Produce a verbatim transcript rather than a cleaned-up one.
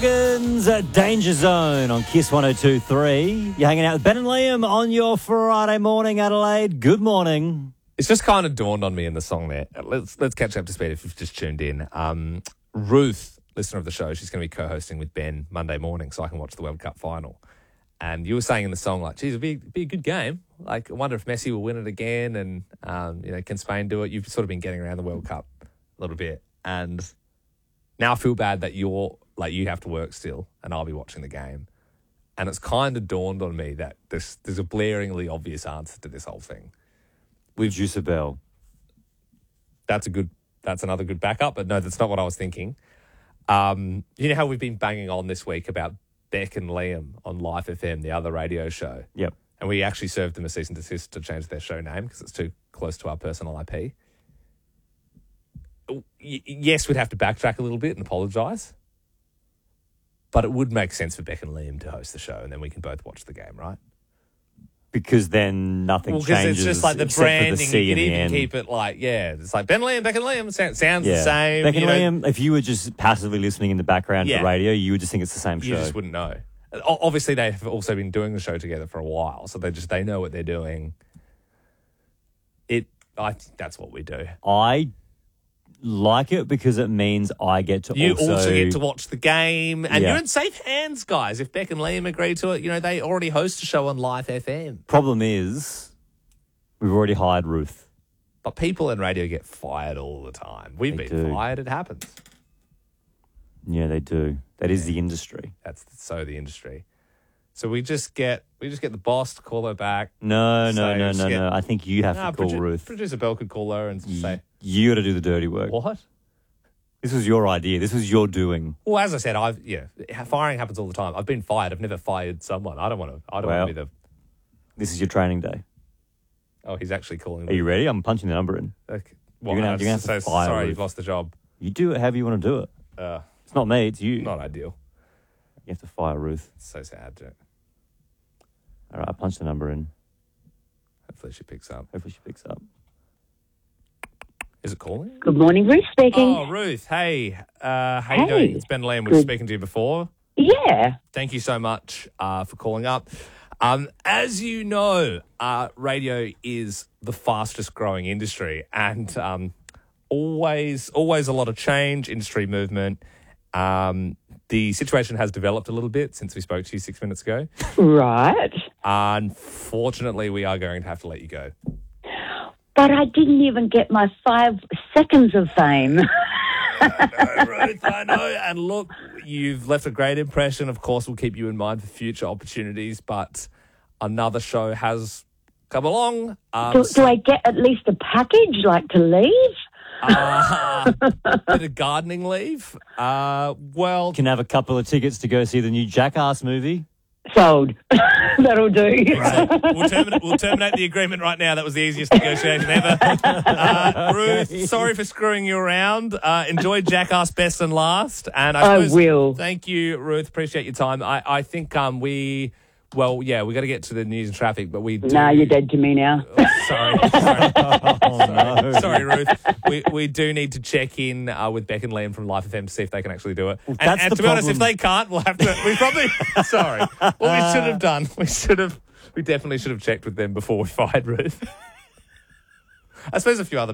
Danger Zone on Kiss one oh two point three. You're hanging out with Ben and Liam on your Friday morning, Adelaide. Good morning. It's just kind of dawned on me in the song there. Let's let's catch up to speed if you've just tuned in. Um, Ruth, listener of the show, she's going to be co-hosting with Ben Monday morning so I can watch the World Cup final. And you were saying in the song, like, geez, it'd be, it'd be a good game. Like, I wonder if Messi will win it again and, um, you know, can Spain do it? You've sort of been getting around the World Cup a little bit. And now I feel bad that you're, like, you have to work still and I'll be watching the game. And it's kind of dawned on me that there's, there's a blaringly obvious answer to this whole thing. We've Juice a Bell. That's a good, that's another good backup, but no, that's not what I was thinking. Um, you know how we've been banging on this week about Beck and Liam on Life F M, the other radio show? Yep. And we actually served them a cease and desist to change their show name because it's too close to our personal I P. Y- yes, we'd have to backtrack a little bit and apologise. But it would make sense for Beck and Liam to host the show and then we can both watch the game, right? Because then nothing well, changes. It's just like the except branding. for the C you in can the even end. keep it like, yeah, it's like Ben Liam, Beck and Liam. Sounds, sounds Yeah. the same. Beck and you know, Liam, if you were just passively listening in the background Yeah. to the radio, you would just think it's the same You show. just wouldn't know. O- Obviously, they've also been doing the show together for a while, so they just they know what they're doing. It, I think that's what we do. I like it because it means I get to You also... also, get to watch the game, and Yeah. you're in safe hands, guys. If Beck and Liam agree to it, you know they already host a show on Live F M. Problem is, we've already hired Ruth. But people in radio get fired all the time. We've They been do. fired. It happens. Yeah, they do. That is the industry. That's so the industry. So we just get we just get the boss to call her back. No, no, So no, just no, get- no. I think you have Nah, to call produ- Ruth. Producer Bell could call her and say, You got to do the dirty work. "What?" This was your idea. This was your doing. Well, as I said, I've yeah, firing happens all the time. I've been fired. I've never fired someone. I don't want to. I don't Well, want to be the. This is your training day. Oh, he's actually calling. Are you ready? I'm punching the number in. Okay. Well, You're gonna have- you're gonna have so to fire sorry, Ruth. you've lost the job. You do it however you want to do it. Uh, It's not me. It's you. not ideal. You have to fire Ruth. It's so sad. Jack. All right, I punched the number in. Hopefully she picks up. Hopefully she picks up. Is it calling? Good morning, Ruth speaking. Oh, Ruth. Hey. Uh, how you Hey. doing? It's Ben Liam. We were Good. speaking to you before. Yeah. Thank you so much uh, for calling up. Um, as you know, uh, radio is the fastest growing industry and um, always, always a lot of change, industry movement. Um, the situation has developed a little bit since we spoke to you six minutes ago. Right. Unfortunately, we are going to have to let you go. But I didn't even get my five seconds of fame. I know, Ruth, I know. And look, you've left a great impression. Of course, we'll keep you in mind for future opportunities, but another show has come along. Um, do, do I get at least a package, like to leave? uh, bit of gardening leave. Uh, well, You can have a couple of tickets to go see the new Jackass movie. Sold. That'll do. we'll, terminate, we'll terminate the agreement right now. That was the easiest negotiation ever. Uh, Ruth, sorry for screwing you around. Uh, enjoy Jackass best and last. And I, I suppose, will. Thank you, Ruth. Appreciate your time. I, I think um, we, well, yeah, we got to get to the news and traffic, but we do. Nah, you're dead to me now. Sorry. Sorry. Oh, no. Sorry, Ruth. We we do need to check in uh, with Beck and Liam from Life F M to see if they can actually do it. and that's and the to be honest, if problem. they can't, we'll have to. We probably. Sorry. What we should have done. We should have. We definitely should have checked with them before we fired Ruth. I suppose a few other